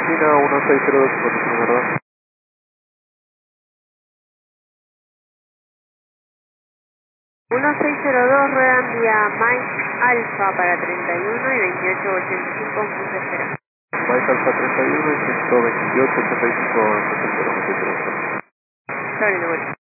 Argentina 1602, condición verdad. 1602, rueda envía Mike Alfa para 31 y 2885 en punto cero. Mike Alfa 31 y 128, 85, 00. Sorry, de vuelta.